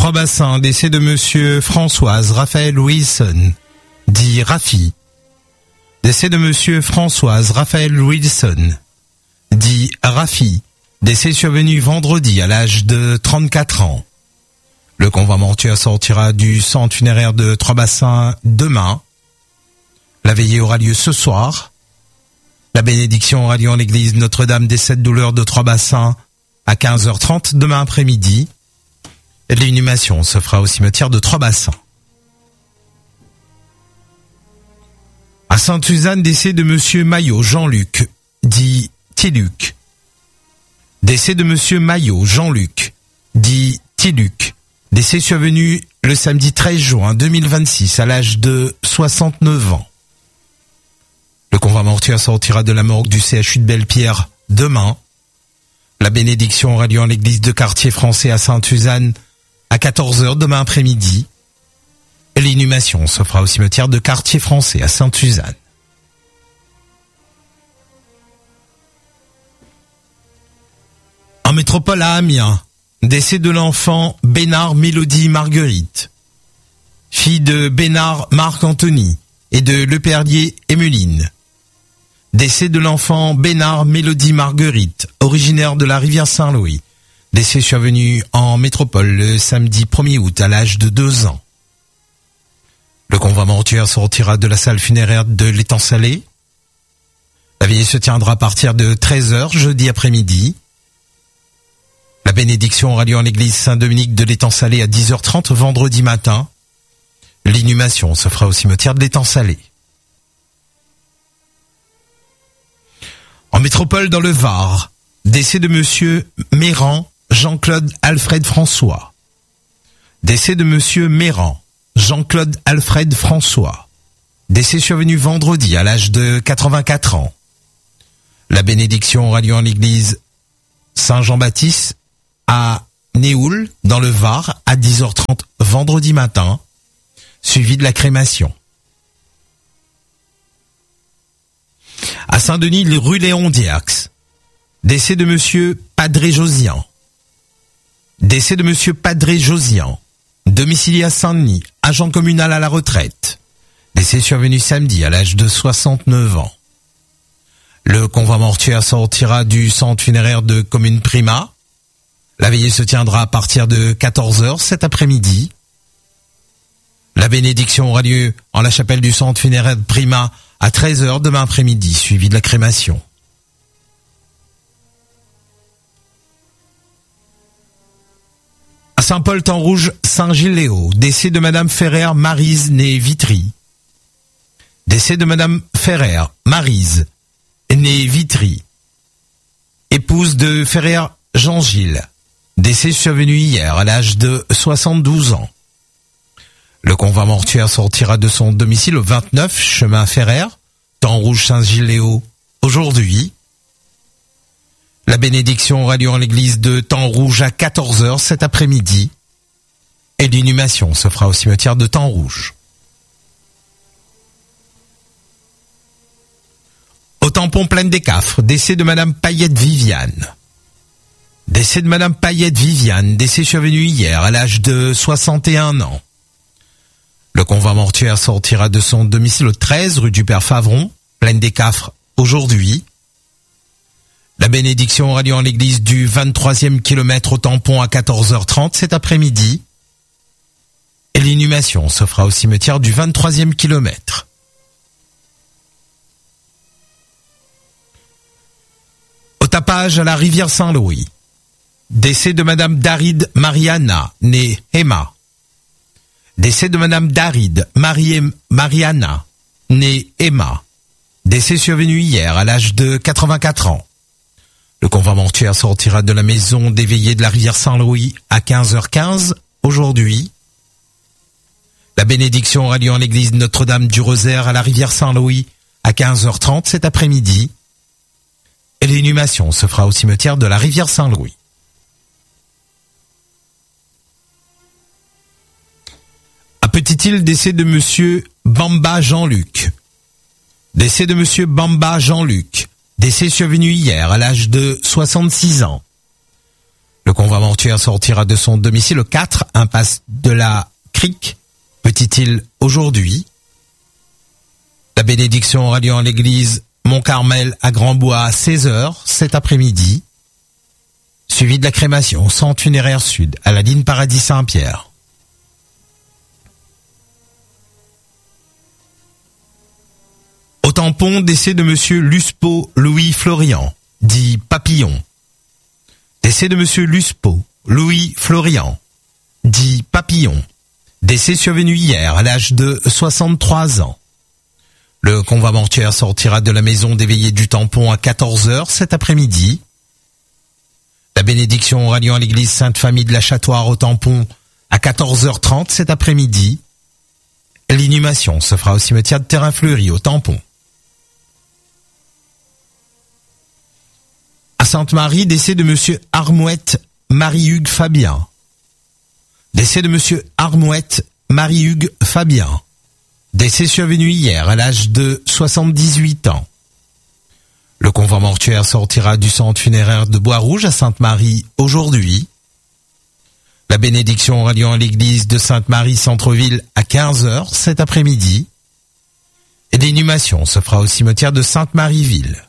Trois-Bassins, décès de monsieur Françoise Raphaël Wilson, dit Rafi. Décès de monsieur Françoise Raphaël Wilson, dit Rafi. Décès survenu vendredi à l'âge de 34 ans. Le convoi mortuaire sortira du centre funéraire de Trois-Bassins demain. La veillée aura lieu ce soir. La bénédiction aura lieu en l'église Notre-Dame des Sept Douleurs de Trois-Bassins à 15h30 demain après-midi. Et l'inhumation se fera au cimetière de Trois-Bassins. À Sainte-Suzanne, décès de monsieur Maillot Jean-Luc, dit Tiluc. Décès de monsieur Maillot Jean-Luc, dit Tiluc. Décès survenu le samedi 13 juin 2026 à l'âge de 69 ans. Le convoi mortuaire sortira de la morgue du CHU de Belle-Pierre demain. La bénédiction aura lieu en l'église de quartier français à Sainte-Suzanne à 14h demain après-midi. Et l'inhumation se fera au cimetière de quartier français à Sainte-Suzanne. En métropole à Amiens, décès de l'enfant Bénard Mélodie Marguerite, fille de Bénard Marc-Anthony et de Leperlier Emeline. Décès de l'enfant Bénard Mélodie Marguerite, originaire de la rivière Saint-Louis. Décès survenu en métropole le samedi 1er août à l'âge de 2 ans. Le convoi mortuaire sortira de la salle funéraire de l'Étang Salé. La veillée se tiendra à partir de 13h jeudi après-midi. La bénédiction aura lieu en l'église Saint-Dominique de l'Étang Salé à 10h30 vendredi matin. L'inhumation se fera au cimetière de l'Étang Salé. En métropole dans le Var, décès de monsieur Méran Jean-Claude Alfred François. Décès de monsieur Méran Jean-Claude Alfred François. Décès survenu vendredi à l'âge de 84 ans. La bénédiction aura lieu en l'église Saint-Jean-Baptiste à Néoul, dans le Var, à 10h30 vendredi matin, suivi de la crémation. À Saint-Denis, rue Léon Diax, décès de monsieur Padré Josian. Décès de monsieur Padré Josian, domicilié à Saint-Denis, agent communal à la retraite. Décès survenu samedi à l'âge de 69 ans. Le convoi mortuaire sortira du centre funéraire de Commune Prima. La veillée se tiendra à partir de 14h cet après-midi. La bénédiction aura lieu en la chapelle du centre funéraire de Prima à 13h demain après-midi, suivi de la crémation. À Saint-Paul-Temps-Rouge, Saint-Gilles-Léo, décès de madame Ferrer Maryse, née Vitry. Décès de madame Ferrer Maryse, née Vitry. Épouse de Ferrer Jean-Gilles. Décès survenu hier à l'âge de 72 ans. Le convoi mortuaire sortira de son domicile au 29 chemin Ferrer, Temps-Rouge Saint-Gilles-Léo, aujourd'hui. La bénédiction aura lieu en l'église de Temps-Rouge à 14h cet après-midi. Et l'inhumation se fera au cimetière de Temps-Rouge. Au tampon Plaine des Cafres, décès de madame Payette Viviane. Décès de madame Payette Viviane, décès survenu hier à l'âge de 61 ans. Le convoi mortuaire sortira de son domicile au 13 rue du Père Favron, Plaine des Cafres, aujourd'hui. La bénédiction aura lieu en l'église du 23e kilomètre au tampon à 14h30 cet après-midi. Et l'inhumation se fera au cimetière du 23e kilomètre. Au tapage à la rivière Saint-Louis. Décès de madame Daride Mariana, née Emma. Décès de madame Daride Mariana, née Emma. Décès survenu hier à l'âge de 84 ans. Le convoi mortuaire sortira de la maison des veillées de la rivière Saint-Louis à 15h15 aujourd'hui. La bénédiction aura lieu en l'église Notre-Dame du Rosaire à la rivière Saint-Louis à 15h30 cet après-midi. Et l'inhumation se fera au cimetière de la rivière Saint-Louis. À Petite-Île, décès de monsieur Bamba Jean-Luc. Décès de monsieur Bamba Jean-Luc. Décès survenu hier à l'âge de 66 ans. Le Le convoi mortuaire sortira de son domicile le 4, impasse de la Crique, Petite-Île aujourd'hui. La bénédiction aura lieu en l'église Mont-Carmel à Grandbois à 16h cet après-midi, suivi de la crémation au centre funéraire sud à la ligne Paradis-Saint-Pierre. Au tampon, décès de monsieur Luspo Louis Florian, dit Papillon. Décès de monsieur Luspo Louis Florian, dit Papillon. Décès survenu hier à l'âge de 63 ans. Le convoi mortuaire sortira de la maison des veillées du tampon à 14h cet après-midi. La bénédiction aura lieu à l'église Sainte-Famille de la Châtoire au tampon à 14h30 cet après-midi. L'inhumation se fera au cimetière de Terrain-Fleury au tampon. À Sainte-Marie, décès de monsieur Armouette Marie-Hugues Fabien. Décès de monsieur Armouette Marie-Hugues Fabien. Décès survenu hier à l'âge de 78 ans. Le convoi mortuaire sortira du centre funéraire de Bois-Rouge à Sainte-Marie aujourd'hui. La bénédiction aura lieu à l'église de Sainte-Marie Centre-Ville à 15h cet après-midi. Et l'inhumation se fera au cimetière de Sainte-Marie-Ville.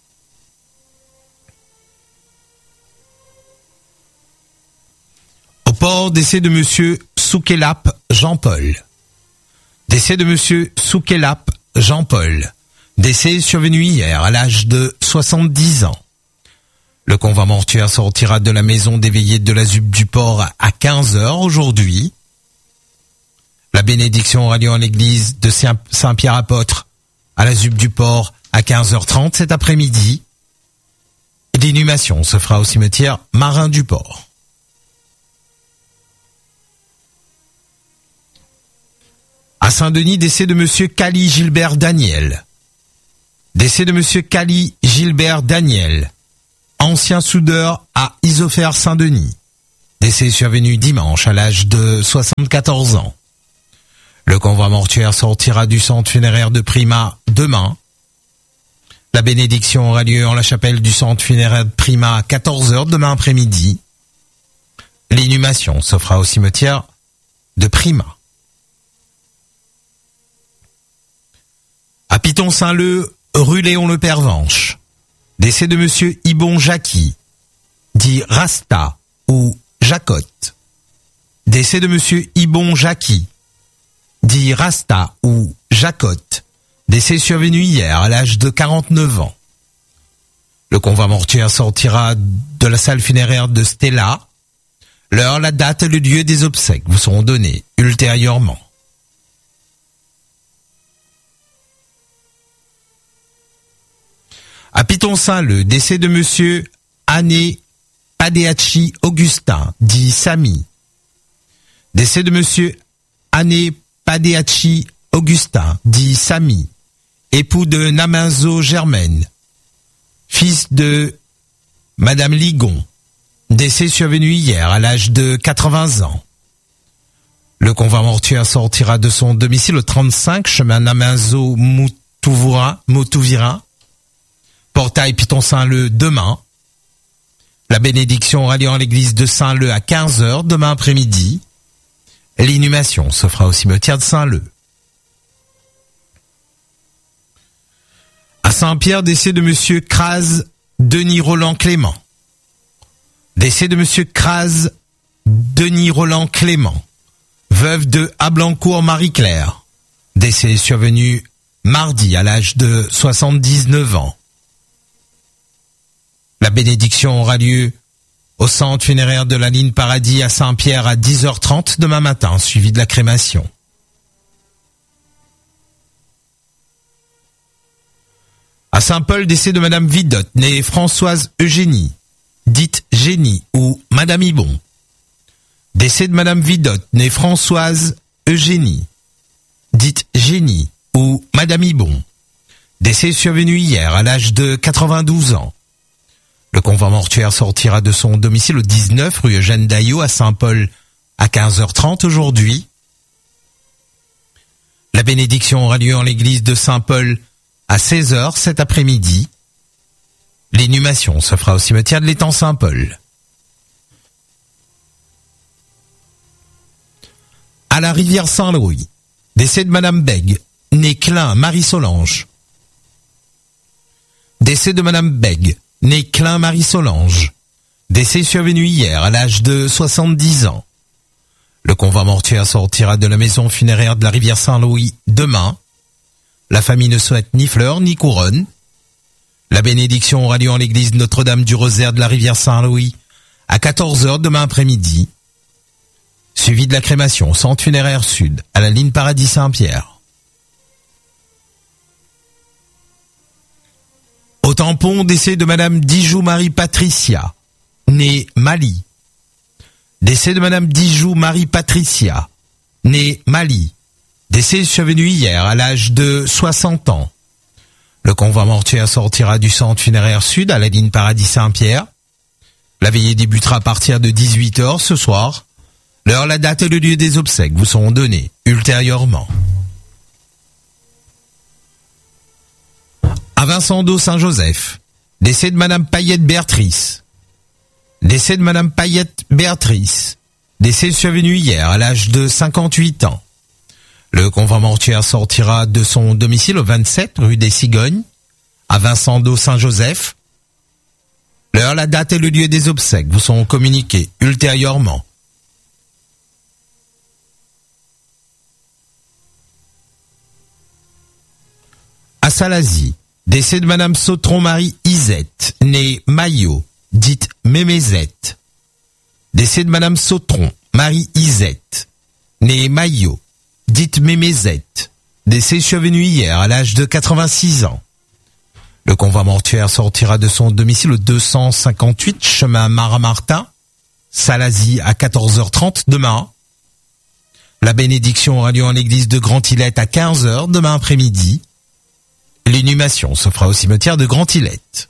Au port, décès de monsieur Soukelap Jean-Paul. Décès de monsieur Soukelap Jean-Paul. Décès survenu hier à l'âge de 70 ans. Le convoi mortuaire sortira de la maison des veillées de la ZUP du port à 15h aujourd'hui. La bénédiction aura lieu en l'église de Saint-Pierre-Apôtre à la ZUP du port à 15h30 cet après-midi. L'inhumation se fera au cimetière Marin du Port. À Saint-Denis, décès de monsieur Cali Gilbert Daniel. Décès de monsieur Cali Gilbert Daniel, ancien soudeur à Isofère Saint-Denis. Décès survenu dimanche à l'âge de 74 ans. Le convoi mortuaire sortira du centre funéraire de Prima demain. La bénédiction aura lieu en la chapelle du centre funéraire de Prima à 14h demain après-midi. L'inhumation se fera au cimetière de Prima. À Piton-Saint-Leu, rue Léon-Le Pervenche. Décès de monsieur Ibon Jacqui, dit Rasta ou Jacotte. Décès de monsieur Ibon Jacqui, dit Rasta ou Jacotte. Décès survenu hier à l'âge de 49 ans. Le convoi mortuaire sortira de la salle funéraire de Stella. L'heure, la date et le lieu des obsèques vous seront donnés ultérieurement. À Piton-Saint-Leu, décès de monsieur Ané Padeachi Augustin, dit Samy. Décès de monsieur Ané Padeachi Augustin, dit Samy, époux de Naminzo Germaine, fils de madame Ligon. Décès survenu hier à l'âge de 80 ans. Le convoi mortuaire sortira de son domicile au 35 chemin Naminzo Motouvira, portail Piton-Saint-Leu demain. La bénédiction aura lieu en l'église de Saint-Leu à 15h demain après-midi. L'inhumation se fera au cimetière de Saint-Leu. À Saint-Pierre, décès de monsieur Kraz Denis Roland Clément. Décès de monsieur Kraz Denis Roland Clément, veuve de Ablancourt Marie-Claire. Décès survenu mardi à l'âge de 79 ans. La bénédiction aura lieu au centre funéraire de la ligne Paradis à Saint-Pierre à 10h30 demain matin, suivi de la crémation. À Saint-Paul, décès de madame Vidotte, née Françoise Eugénie, dite Génie ou madame Ibon. Décès de madame Vidotte, née Françoise Eugénie, dite Génie ou madame Ibon. Décès survenu hier à l'âge de 92 ans. Le convoi mortuaire sortira de son domicile au 19 rue Eugène Daillot à Saint-Paul à 15h30 aujourd'hui. La bénédiction aura lieu en l'église de Saint-Paul à 16h cet après-midi. L'inhumation se fera au cimetière de l'étang Saint-Paul. la rivière Saint-Louis. Décès de Madame Bègue, née Klein Marie-Solange. Décès de Madame Bègue, née Klein Marie-Solange. Décès survenu hier à l'âge de 70 ans. Le convoi mortuaire sortira de la maison funéraire de la rivière Saint-Louis demain. La famille ne souhaite ni fleurs ni couronne. La bénédiction aura lieu en l'église Notre-Dame du Rosaire de la rivière Saint-Louis à 14h demain après-midi. Suivi de la crémation au centre funéraire sud à la ligne Paradis-Saint-Pierre. Au tampon, décès de Madame Dijou Marie Patricia, née Mali. Décès de Madame Dijou Marie Patricia, née Mali. Décès survenu hier à l'âge de 60 ans. Le convoi mortuaire sortira du centre funéraire sud à la ligne Paradis-Saint-Pierre. La veillée débutera à partir de 18h ce soir. L'heure, la date et le lieu des obsèques vous seront donnés ultérieurement. À Vincent d'Eau Saint-Joseph, décès de Madame Payette Béatrice. Décès de Madame Payette Béatrice. Décès survenu hier à l'âge de 58 ans. Le convoi mortuaire sortira de son domicile au 27 rue des Cigognes, à Vincent d'Eau Saint-Joseph. L'heure, la date et le lieu des obsèques vous seront communiqués ultérieurement. À Salazie, décès de Madame Sautron-Marie Isette, née Maillot, dite Mémézette. Décès de Madame Sautron-Marie Isette, née Maillot, dite Mémézette. Décès survenu hier à l'âge de 86 ans. Le convoi mortuaire sortira de son domicile au 258 chemin Maramartin, Salazie à 14h30 demain. La bénédiction aura lieu en l'église de Grand-Îlette à 15h demain après-midi. L'inhumation se fera au cimetière de Grand-Îlette.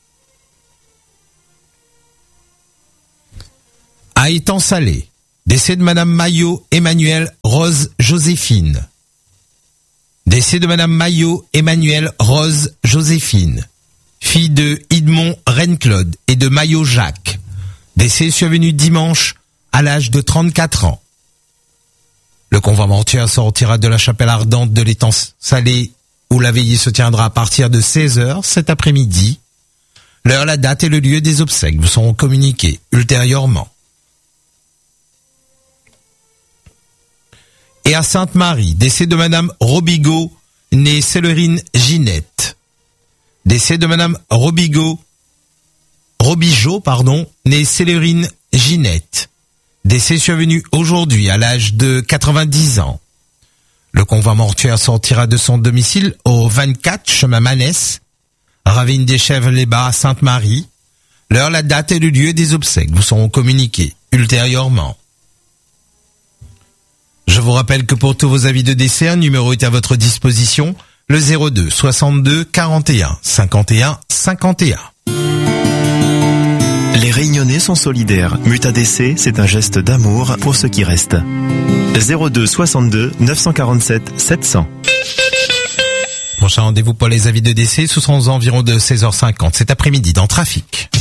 À Étang-Salé, décès de Madame Maillot Emmanuelle Rose Joséphine. Décès de Madame Maillot Emmanuelle Rose Joséphine, fille de Idmond Reine-Claude et de Maillot Jacques. Décès survenu dimanche à l'âge de 34 ans. Le convoi mortuaire sortira de la chapelle ardente de l'Étang-Salé où la veillée se tiendra à partir de 16h cet après-midi. L'heure, la date et le lieu des obsèques vous seront communiqués ultérieurement. Et à Sainte-Marie, décès de Madame Robigot, née Célérine Ginette. Décès de Madame Robigot, née Célérine Ginette. Décès survenu aujourd'hui à l'âge de 90 ans. Le convoi mortuaire sortira de son domicile au 24 chemin Manès, ravine des Chèvres-les-Bas à Sainte-Marie. L'heure, la date et le lieu des obsèques vous seront communiqués ultérieurement. Je vous rappelle que pour tous vos avis de décès, un numéro est à votre disposition, le 02 62 41 51 51. Les Réunionnais sont solidaires. Muta-décès, c'est un geste d'amour pour ceux qui restent. 02 62 947 700. Prochain rendez-vous pour les avis de décès, ce sera aux environs de 16h50 cet après-midi dans Trafic.